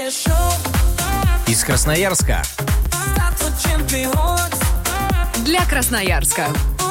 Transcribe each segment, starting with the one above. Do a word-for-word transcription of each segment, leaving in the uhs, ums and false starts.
Из Красноярска. Для Красноярска.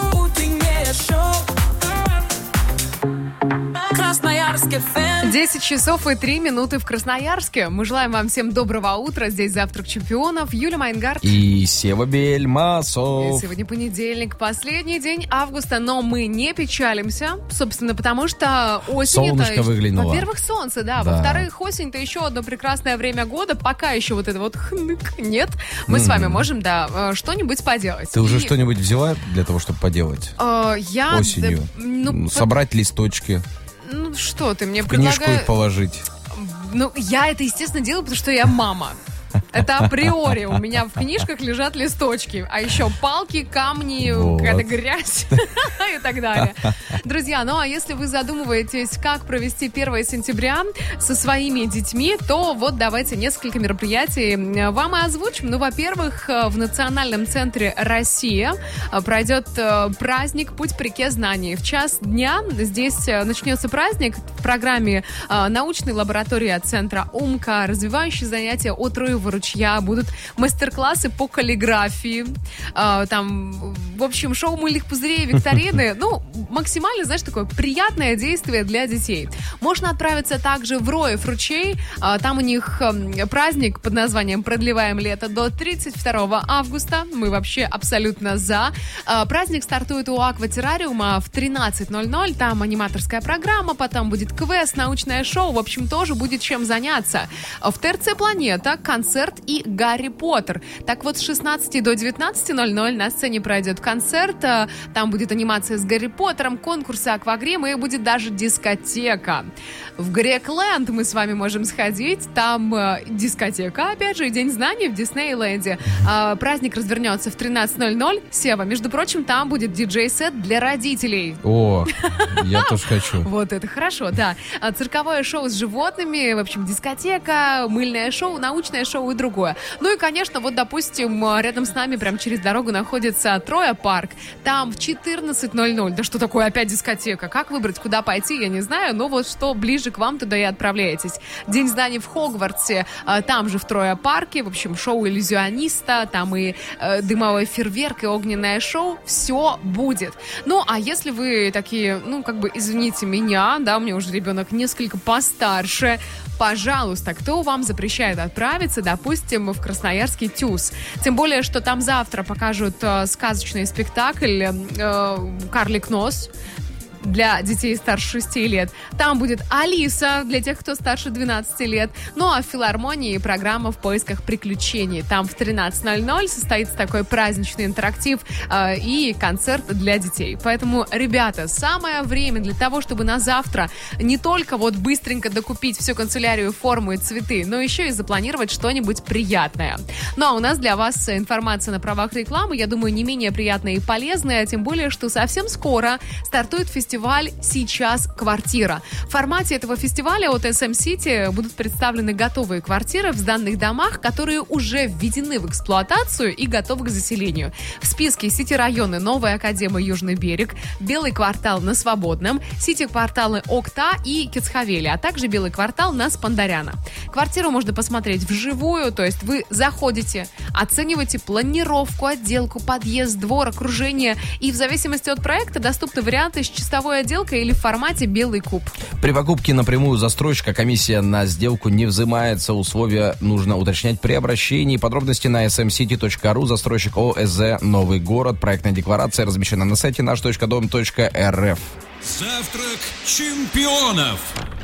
десять часов и три минуты в Красноярске. Мы желаем вам всем доброго утра. Здесь «Завтрак чемпионов». Юлия Майнгард. И Сева Бельмасов. И сегодня понедельник, последний день августа, но мы не печалимся. Собственно, потому что осень... Солнышко это, выглянуло. Во-первых, солнце, да. да. Во-вторых, осень-то еще одно прекрасное время года. Пока еще вот это вот хнык нет. Мы mm. с вами можем, да, что-нибудь поделать. Ты и... уже что-нибудь взяла для того, чтобы поделать? Э, я... Осенью. Да, ну, собрать по... листочки. Ну, что ты мне в предлагаешь? Книжку их положить. Ну, я это, естественно, делаю, потому что я мама. Это априори. У меня в книжках лежат листочки. А еще палки, камни, вот. Какая-то грязь и так далее. Друзья, ну а если вы задумываетесь, как провести первое сентября со своими детьми, то вот давайте несколько мероприятий вам и озвучим. Ну, во-первых, в Национальном центре «Россия» пройдет праздник «Путь к реке знаний». В час дня здесь начнется праздник в программе научной лаборатории от центра «Умка», развивающие занятия от Троевого ручья, будут мастер-классы по каллиграфии, э, там, в общем, шоу мыльных пузырей, викторины, ну, максимально, знаешь, такое приятное действие для детей. Можно отправиться также в Роев ручей, э, там у них э, праздник под названием «Продлеваем лето» до тридцать второго августа, мы вообще абсолютно за. Э, праздник стартует у акватеррариума в тринадцать ноль ноль, там аниматорская программа, потом будет квест, научное шоу, в общем, тоже будет чем заняться. В ТРЦ «Планета» концерт и «Гарри Поттер». Так вот, с шестнадцати до девятнадцати ноль ноль на сцене пройдет концерт. Там будет анимация с Гарри Поттером, конкурсы аквагрима и будет даже дискотека. В Грекленд мы с вами можем сходить. Там э, дискотека, опять же, и День знаний в Диснейленде. Э, праздник развернется в тринадцать ноль ноль. Сева, между прочим, там будет диджей-сет для родителей. О, я тоже хочу. Вот это хорошо, да. Цирковое шоу с животными, в общем, дискотека, мыльное шоу, научное шоу и другое. Ну и, конечно, вот, допустим, рядом с нами, прям через дорогу, находится Троя парк. Там в четырнадцать ноль ноль. Да что такое опять дискотека? Как выбрать, куда пойти, я не знаю. Но вот что ближе к вам, туда и отправляетесь. День знаний в Хогвартсе. Там же в Троя парке. В общем, шоу иллюзиониста. Там и э, дымовой фейерверк, и огненное шоу. Все будет. Ну, а если вы такие, ну, как бы, извините меня, да, у меня уже ребенок несколько постарше, пожалуйста, кто вам запрещает отправиться, допустим, в Красноярский ТЮЗ? Тем более, что там завтра покажут э, сказочный спектакль э, «Карлик Нос» для детей старше шести лет. Там будет Алиса для тех, кто старше двенадцати лет. Ну а в филармонии программа «В поисках приключений». Там в тринадцать ноль ноль состоится такой праздничный интерактив э, и концерт для детей. Поэтому, ребята, самое время для того, чтобы на завтра не только вот быстренько докупить всю канцелярию, форму и цветы, но еще и запланировать что-нибудь приятное. Ну а у нас для вас информация на правах рекламы, я думаю, не менее приятная и полезная, тем более, что совсем скоро стартует фестиваль Фестиваль «Сейчас квартира». В формате этого фестиваля от эс эм City будут представлены готовые квартиры в сданных домах, которые уже введены в эксплуатацию и готовы к заселению. В списке Сити-районы Новая Академия Южный берег, Белый квартал на Свободном, Сити-кварталы Окта и Кицхавели, а также Белый квартал на Спандаряна. Квартиру можно посмотреть вживую, то есть вы заходите, оцениваете планировку, отделку, подъезд, двор, окружение, и в зависимости от проекта доступны варианты с чистовой отделкой или в формате «Белый куб». При покупке напрямую застройщика комиссия на сделку не взимается. Условия нужно уточнять при обращении. Подробности на эс эм сити точка ру. Застройщик ОСЗ «Новый город». Проектная декларация размещена на сайте наш точка дом точка эр эф. Завтрак чемпионов.